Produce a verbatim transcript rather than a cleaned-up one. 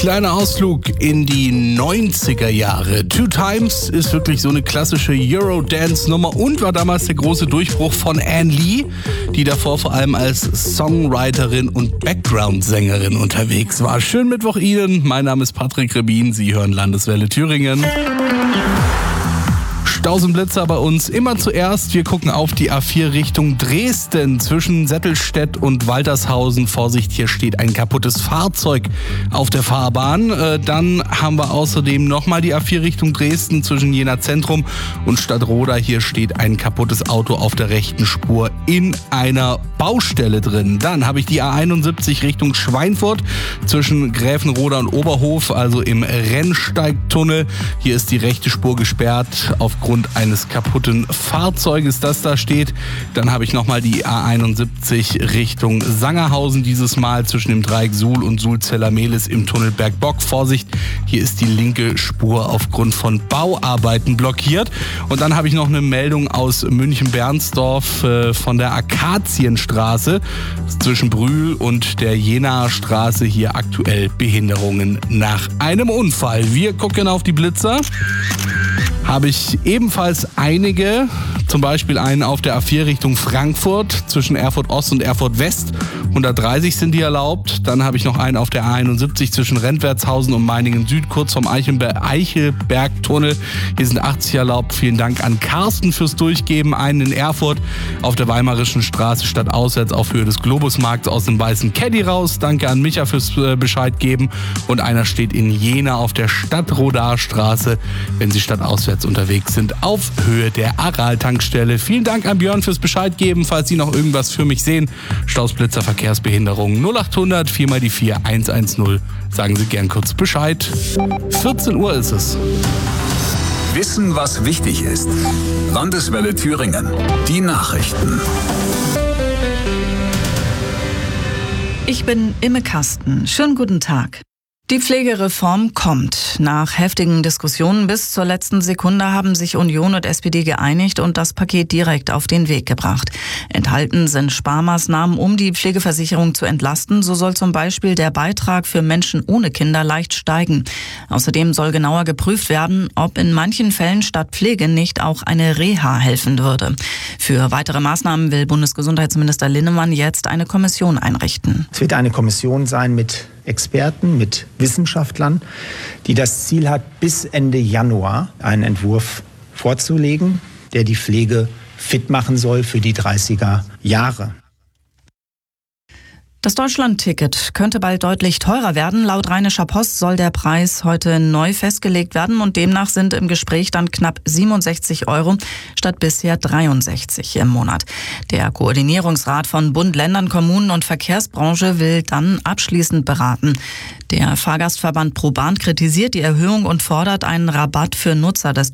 Kleiner Ausflug in die neunziger Jahre. Two Times ist wirklich so eine klassische Eurodance-Nummer und war damals der große Durchbruch von Anne Lee, die davor vor allem als Songwriterin und Background-Sängerin unterwegs war. Schönen Mittwoch Ihnen, mein Name ist Patrick Rebin, Sie hören Landeswelle Thüringen. Staus und Blitzer bei uns immer zuerst. Wir gucken auf die A vier Richtung Dresden zwischen Settelstedt und Waltershausen. Vorsicht, hier steht ein kaputtes Fahrzeug auf der Fahrbahn. Äh, dann haben wir außerdem nochmal die A vier Richtung Dresden zwischen Jena Zentrum und Stadtroda. Hier steht ein kaputtes Auto auf der rechten Spur in einer Baustelle drin. Dann habe ich die A einundsiebzig Richtung Schweinfurt zwischen Gräfenroda und Oberhof, also im Rennsteigtunnel. Hier ist die rechte Spur gesperrt aufgrund eines kaputten Fahrzeuges, das da steht. Dann habe ich nochmal die A einundsiebzig Richtung Sangerhausen, dieses Mal zwischen dem Dreieck Suhl und Suhl-Zellermehlis im Tunnel Bergbock. Vorsicht, hier ist die linke Spur aufgrund von Bauarbeiten blockiert. Und dann habe ich noch eine Meldung aus München-Bernsdorf äh, von der Akazienstraße zwischen Brühl und der Jenaer Straße. Hier aktuell Behinderungen nach einem Unfall. Wir gucken auf die Blitzer. Habe ich ebenfalls einige, zum Beispiel einen auf der A vier Richtung Frankfurt zwischen Erfurt Ost und Erfurt West. hundertdreißig sind die erlaubt. Dann habe ich noch einen auf der A einundsiebzig zwischen Rentwertshausen und Meiningen Süd, kurz vom Eichelbergtunnel. Hier sind achtzig erlaubt. Vielen Dank an Carsten fürs Durchgeben. Einen in Erfurt auf der Weimarischen Straße stadtauswärts auf Höhe des Globusmarkts aus dem weißen Caddy raus. Danke an Micha fürs äh, Bescheid geben. Und einer steht in Jena auf der Stadtrodarstraße, wenn Sie stadtauswärts unterwegs sind, auf Höhe der Aral-Tankstelle. Vielen Dank an Björn fürs Bescheid geben, falls Sie noch irgendwas für mich sehen. Staus, Blitzer, Verkehrsbehinderung null achthundert vier mal die vier eins eins null. Sagen Sie gern kurz Bescheid. vierzehn Uhr ist es. Wissen, was wichtig ist. Landeswelle Thüringen. Die Nachrichten. Ich bin Imme Kasten. Schönen guten Tag. Die Pflegereform kommt. Nach heftigen Diskussionen bis zur letzten Sekunde haben sich Union und S P D geeinigt und das Paket direkt auf den Weg gebracht. Enthalten sind Sparmaßnahmen, um die Pflegeversicherung zu entlasten. So soll zum Beispiel der Beitrag für Menschen ohne Kinder leicht steigen. Außerdem soll genauer geprüft werden, ob in manchen Fällen statt Pflege nicht auch eine Reha helfen würde. Für weitere Maßnahmen will Bundesgesundheitsminister Linnemann jetzt eine Kommission einrichten. Es wird eine Kommission sein mit Experten, mit Wissenschaftlern, die das Ziel hat, bis Ende Januar einen Entwurf vorzulegen, der die Pflege fit machen soll für die dreißiger Jahre. Das Deutschland-Ticket könnte bald deutlich teurer werden. Laut Rheinischer Post soll der Preis heute neu festgelegt werden und demnach sind im Gespräch dann knapp siebenundsechzig Euro statt bisher dreiundsechzig im Monat. Der Koordinierungsrat von Bund, Ländern, Kommunen und Verkehrsbranche will dann abschließend beraten. Der Fahrgastverband ProBahn kritisiert die Erhöhung und fordert einen Rabatt für Nutzer des